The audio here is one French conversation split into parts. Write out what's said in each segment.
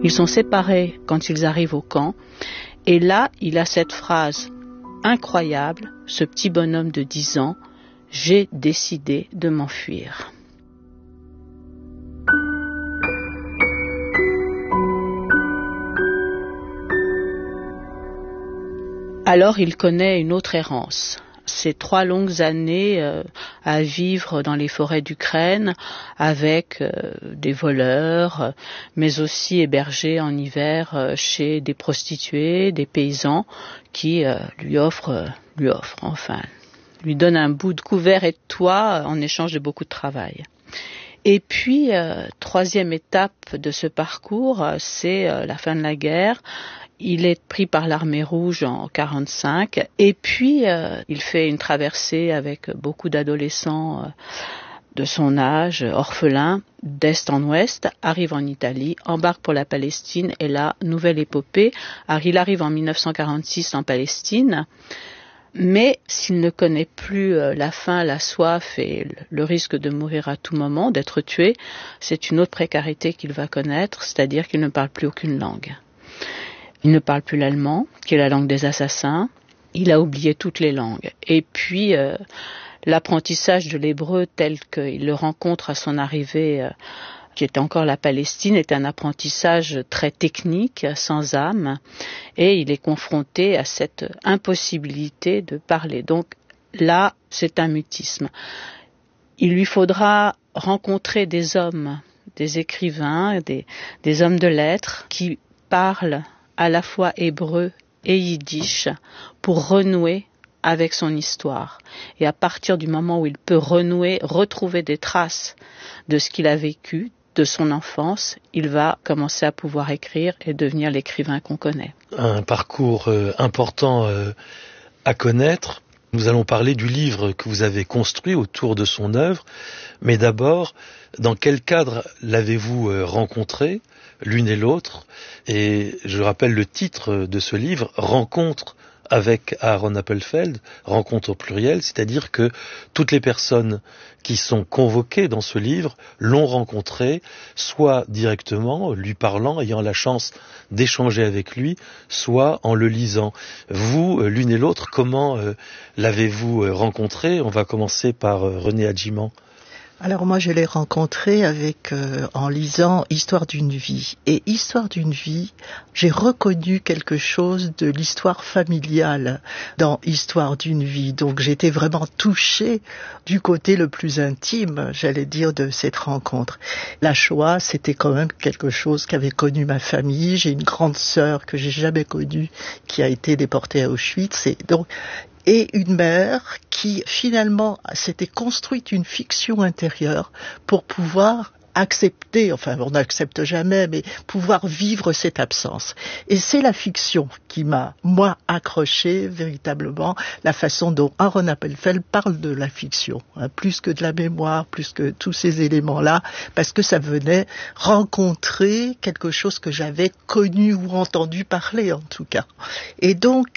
Ils sont séparés quand ils arrivent au camp. Et là, il a cette phrase incroyable, ce petit bonhomme de 10 ans, « J'ai décidé de m'enfuir ». Alors il connaît une autre errance. Ces 3 longues années à vivre dans les forêts d'Ukraine avec des voleurs, mais aussi hébergé en hiver chez des prostituées, des paysans qui lui donnent un bout de couvert et de toit en échange de beaucoup de travail. Et puis, 3e étape de ce parcours, c'est la fin de la guerre. Il est pris par l'armée rouge en 1945 et puis il fait une traversée avec beaucoup d'adolescents de son âge, orphelins, d'est en ouest, arrive en Italie, embarque pour la Palestine et là, nouvelle épopée. Alors, il arrive en 1946 en Palestine, mais s'il ne connaît plus la faim, la soif et le risque de mourir à tout moment, d'être tué, c'est une autre précarité qu'il va connaître, c'est-à-dire qu'il ne parle plus aucune langue. Il ne parle plus l'allemand, qui est la langue des assassins. Il a oublié toutes les langues. Et puis, l'apprentissage de l'hébreu tel qu'il le rencontre à son arrivée, qui était encore la Palestine, est un apprentissage très technique, sans âme. Et il est confronté à cette impossibilité de parler. Donc là, c'est un mutisme. Il lui faudra rencontrer des hommes, des écrivains, des hommes de lettres qui parlent à la fois hébreu et yiddish pour renouer avec son histoire. Et à partir du moment où il peut renouer, retrouver des traces de ce qu'il a vécu, de son enfance, il va commencer à pouvoir écrire et devenir l'écrivain qu'on connaît. Un parcours important à connaître. Nous allons parler du livre que vous avez construit autour de son œuvre, mais d'abord, dans quel cadre l'avez-vous rencontré, l'une et l'autre? Et je rappelle le titre de ce livre, Rencontre avec Aaron Appelfeld, rencontre au pluriel, c'est-à-dire que toutes les personnes qui sont convoquées dans ce livre l'ont rencontré, soit directement, lui parlant, ayant la chance d'échanger avec lui, soit en le lisant. Vous, l'une et l'autre, comment l'avez-vous rencontré? On va commencer par René Adjiman. Alors moi je l'ai rencontré en lisant Histoire d'une vie. Et Histoire d'une vie, j'ai reconnu quelque chose de l'histoire familiale dans Histoire d'une vie. Donc j'étais vraiment touchée du côté le plus intime, j'allais dire, de cette rencontre. La Shoah, c'était quand même quelque chose qu'avait connu ma famille. J'ai une grande sœur que j'ai jamais connue qui a été déportée à Auschwitz. Et une mère qui finalement s'était construite une fiction intérieure pour pouvoir accepter, enfin on n'accepte jamais, mais pouvoir vivre cette absence. Et c'est la fiction qui m'a, moi, accroché véritablement, la façon dont Aaron Appelfeld parle de la fiction, plus que de la mémoire, plus que tous ces éléments-là, parce que ça venait rencontrer quelque chose que j'avais connu ou entendu parler en tout cas. Et donc,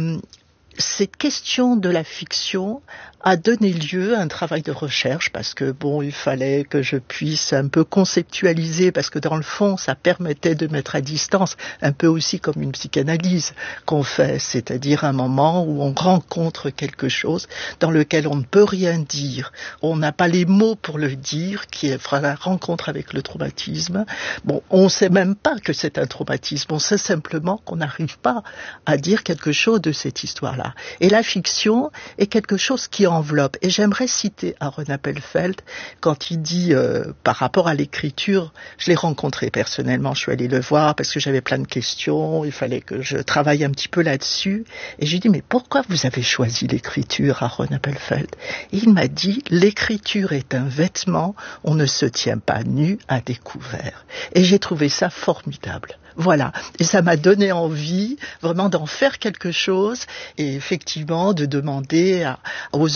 cette question de la fiction a donné lieu à un travail de recherche parce que il fallait que je puisse un peu conceptualiser parce que dans le fond, ça permettait de mettre à distance un peu aussi comme une psychanalyse qu'on fait, c'est-à-dire un moment où on rencontre quelque chose dans lequel on ne peut rien dire, on n'a pas les mots pour le dire, qui est la rencontre avec le traumatisme. On ne sait même pas que c'est un traumatisme, on sait simplement qu'on n'arrive pas à dire quelque chose de cette histoire-là. Et la fiction est quelque chose qui enveloppe. Et j'aimerais citer Aaron Appelfeld quand il dit par rapport à l'écriture, je l'ai rencontré personnellement, je suis allée le voir parce que j'avais plein de questions, il fallait que je travaille un petit peu là-dessus. Et je lui ai dit, mais pourquoi vous avez choisi l'écriture, Aaron Appelfeld? Et il m'a dit, l'écriture est un vêtement, on ne se tient pas nu à découvert. Et j'ai trouvé ça formidable. Voilà, et ça m'a donné envie vraiment d'en faire quelque chose et effectivement de demander aux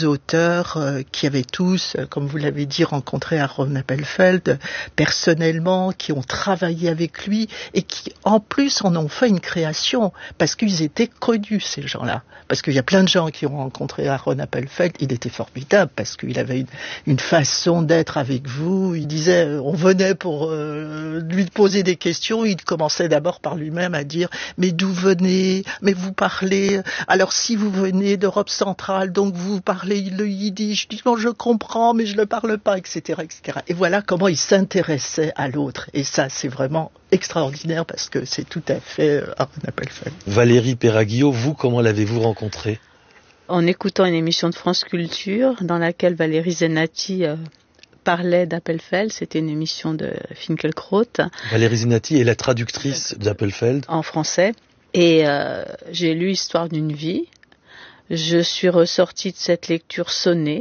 auteurs qui avaient tous, comme vous l'avez dit, rencontré Aaron Appelfeld personnellement, qui ont travaillé avec lui et qui en plus en ont fait une création parce qu'ils étaient connus, ces gens-là. Parce qu'il y a plein de gens qui ont rencontré Aaron Appelfeld, il était formidable parce qu'il avait une façon d'être avec vous. Il disait, on venait pour lui poser des questions, il commençait d'abord par lui-même à dire « Mais d'où venez ? Mais vous parlez... Alors si vous venez d'Europe centrale, donc vous parlez le yiddish. » Je dis « Bon, je comprends, mais je ne le parle pas, etc. etc. » Et voilà comment il s'intéressait à l'autre. Et ça, c'est vraiment extraordinaire parce que c'est tout à fait Aaron Appelfeld. Valérie Perraguillot, vous, comment l'avez-vous rencontré ? En écoutant une émission de France Culture dans laquelle Valérie Zenati parlait d'Appelfeld, c'était une émission de Finkielkraut. Valérie Zenati est la traductrice d'Appelfeld. En français. Et j'ai lu Histoire d'une vie. Je suis ressortie de cette lecture sonnée.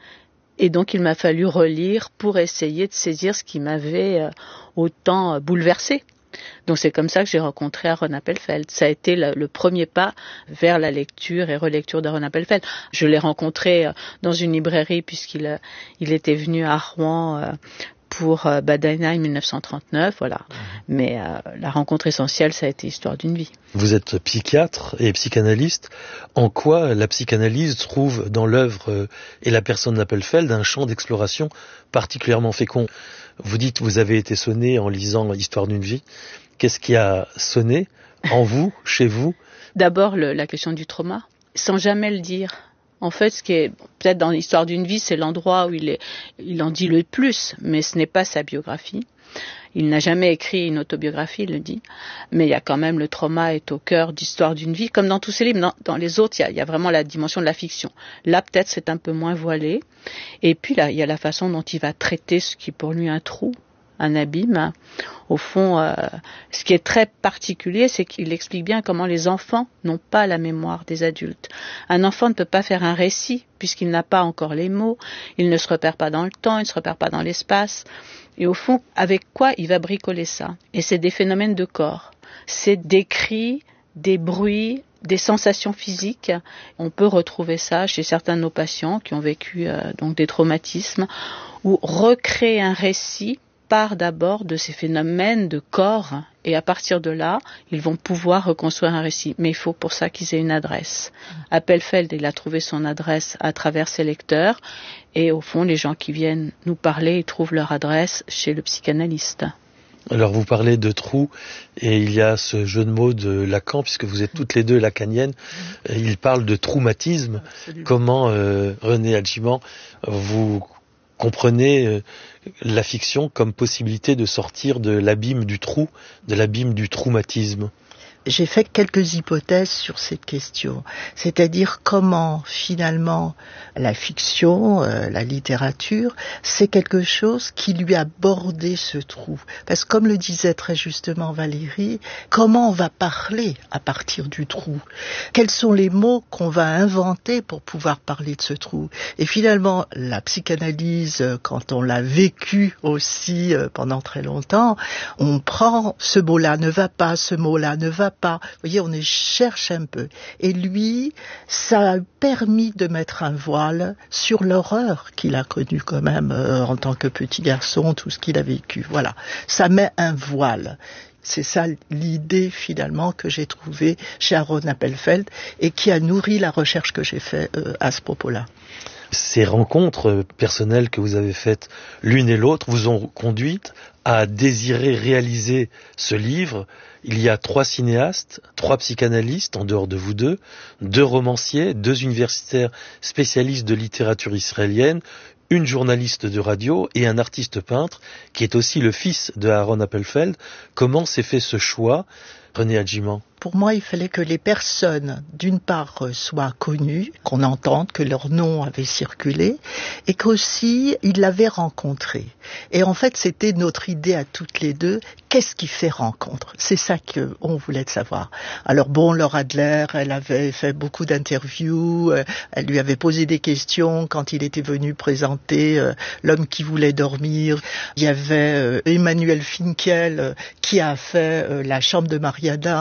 Et donc il m'a fallu relire pour essayer de saisir ce qui m'avait autant bouleversée. Donc c'est comme ça que j'ai rencontré Aaron Appelfeld. Ça a été le premier pas vers la lecture et relecture d'Aaron Appelfeld. Je l'ai rencontré dans une librairie puisqu'il était venu à Rouen pour Badaina en 1939, voilà. Mais la rencontre essentielle, ça a été Histoire d'une vie. Vous êtes psychiatre et psychanalyste. En quoi la psychanalyse trouve dans l'œuvre et la personne d'Appelfeld un champ d'exploration particulièrement fécond ? Vous dites, vous avez été sonné en lisant Histoire d'une vie. Qu'est-ce qui a sonné en vous, chez vous ? D'abord, la question du trauma, sans jamais le dire. En fait, ce qui est peut-être dans l'Histoire d'une vie, c'est l'endroit où il en dit le plus, mais ce n'est pas sa biographie. Il n'a jamais écrit une autobiographie, il le dit. Mais il y a quand même, le trauma est au cœur d'Histoire d'une vie, comme dans tous ses livres. Dans les autres, il y a vraiment la dimension de la fiction. Là, peut-être, c'est un peu moins voilé. Et puis là, il y a la façon dont il va traiter ce qui est pour lui un trou, un abîme. Au fond, ce qui est très particulier, c'est qu'il explique bien comment les enfants n'ont pas la mémoire des adultes. Un enfant ne peut pas faire un récit, puisqu'il n'a pas encore les mots, il ne se repère pas dans le temps, il ne se repère pas dans l'espace. Et au fond, avec quoi il va bricoler ça ? Et c'est des phénomènes de corps. C'est des cris, des bruits, des sensations physiques. On peut retrouver ça chez certains de nos patients qui ont vécu donc des traumatismes, ou recréer un récit part d'abord de ces phénomènes de corps, et à partir de là, ils vont pouvoir reconstruire un récit. Mais il faut pour ça qu'ils aient une adresse. Appelfeld, il a trouvé son adresse à travers ses lecteurs, et au fond, les gens qui viennent nous parler, ils trouvent leur adresse chez le psychanalyste. Alors vous parlez de trous, et il y a ce jeu de mots de Lacan, puisque vous êtes toutes les deux lacaniennes. Il parle de traumatisme. Absolument. Comment, René Adjiman, vous comprenez la fiction comme possibilité de sortir de l'abîme du trou, de l'abîme du traumatisme ? J'ai fait quelques hypothèses sur cette question, c'est-à-dire comment finalement la fiction, la littérature, c'est quelque chose qui lui a bordé ce trou. Parce que comme le disait très justement Valérie, comment on va parler à partir du trou ? Quels sont les mots qu'on va inventer pour pouvoir parler de ce trou ? Et finalement, la psychanalyse, quand on l'a vécu aussi pendant très longtemps, on prend ce mot-là ne va pas, ce mot-là ne va pas. Vous voyez, on cherche un peu. Et lui, ça a permis de mettre un voile sur l'horreur qu'il a connue quand même en tant que petit garçon, tout ce qu'il a vécu. Voilà, ça met un voile. C'est ça l'idée finalement que j'ai trouvée chez Aaron Appelfeld et qui a nourri la recherche que j'ai faite à ce propos-là. Ces rencontres personnelles que vous avez faites l'une et l'autre vous ont conduite à désirer réaliser ce livre. Il y a 3 cinéastes, 3 psychanalystes en dehors de vous deux, 2 romanciers, 2 universitaires spécialistes de littérature israélienne, une journaliste de radio et un artiste peintre qui est aussi le fils de Aaron Appelfeld. Comment s'est fait ce choix, René Adjiman ? Pour moi, il fallait que les personnes, d'une part, soient connues, qu'on entende que leur nom avait circulé, et qu'aussi, ils l'avaient rencontré. Et en fait, c'était notre idée à toutes les deux, qu'est-ce qui fait rencontre ? C'est ça qu'on voulait savoir. Alors bon, Laura Adler, elle avait fait beaucoup d'interviews, elle lui avait posé des questions quand il était venu présenter L'homme qui voulait dormir. Il y avait Emmanuel Finkiel qui a fait La chambre de Mariana, et on l'a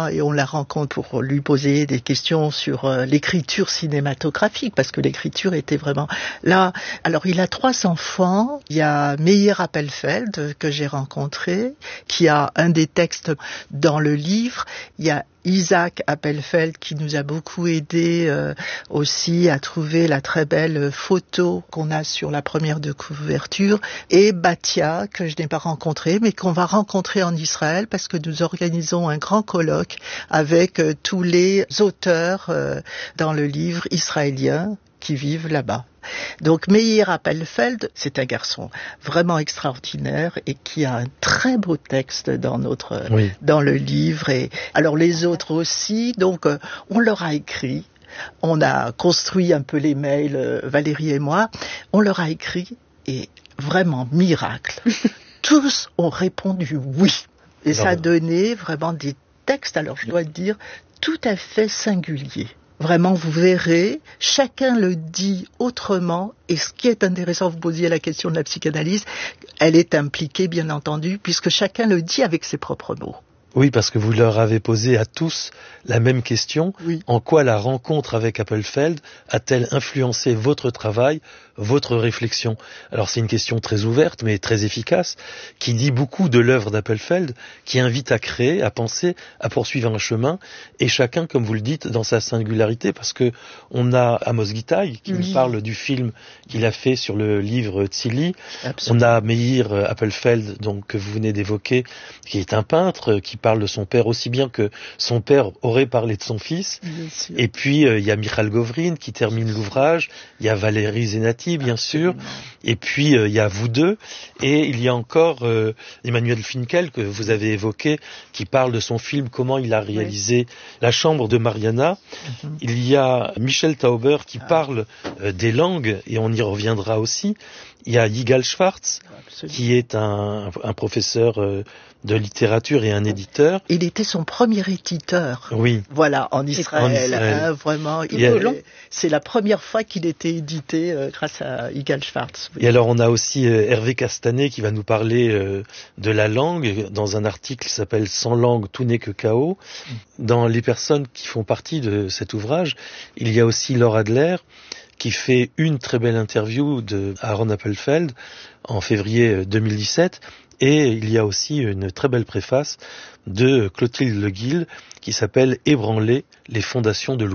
rencontre pour lui poser des questions sur l'écriture cinématographique, parce que l'écriture était vraiment là. Alors, il a 3 enfants. Il y a Meir Appelfeld, que j'ai rencontré, qui a un des textes dans le livre. Il y a Isaac Appelfeld qui nous a beaucoup aidé aussi à trouver la très belle photo qu'on a sur la première de couverture, et Batia, que je n'ai pas rencontré mais qu'on va rencontrer en Israël parce que nous organisons un grand colloque avec tous les auteurs dans le livre israélien qui vivent là-bas. Donc Meir Appelfeld, c'est un garçon vraiment extraordinaire et qui a un très beau texte dans dans le livre. Et alors les autres aussi, donc on leur a écrit, on a construit un peu les mails, Valérie et moi, on leur a écrit et vraiment miracle. Tous ont répondu oui. Et ça a donné vraiment des textes, alors je dois dire, tout à fait singuliers. Vraiment, vous verrez, chacun le dit autrement. Et ce qui est intéressant, vous posiez la question de la psychanalyse, elle est impliquée, bien entendu, puisque chacun le dit avec ses propres mots. Oui, parce que vous leur avez posé à tous la même question. Oui. En quoi la rencontre avec Appelfeld a-t-elle influencé votre travail, votre réflexion? Alors c'est une question très ouverte, mais très efficace, qui dit beaucoup de l'œuvre d'Appelfeld, qui invite à créer, à penser, à poursuivre un chemin, et chacun, comme vous le dites, dans sa singularité, parce que on a Amos Gitaï, qui nous parle du film qu'il a fait sur le livre Tzili. On a Meir Appelfeld, donc, que vous venez d'évoquer, qui est un peintre, qui parle de son père aussi bien que son père aurait parlé de son fils. Et puis il y a Michal Govrin qui termine l'ouvrage, il y a Valérie Zenati bien sûr, et puis il y a vous deux, et il y a encore Emmanuel Finkel que vous avez évoqué, qui parle de son film, comment il a réalisé La chambre de Mariana. Il y a Michel Tauber qui parle des langues, et on y reviendra aussi. Il y a Yigal Schwartz, qui est un professeur de littérature et un éditeur. Il était son premier éditeur. Oui. Voilà, en Israël. Vraiment. C'est la première fois qu'il était édité grâce à Yigal Schwartz. Oui. Et alors on a aussi Hervé Castanet qui va nous parler de la langue dans un article qui s'appelle « Sans langue, tout n'est que chaos ». Dans les personnes qui font partie de cet ouvrage, il y a aussi Laure Adler, qui fait une très belle interview de Aaron Appelfeld en février 2017. Et il y a aussi une très belle préface de Clotilde Le Guil qui s'appelle « Ébranler les fondations de l'oubli ».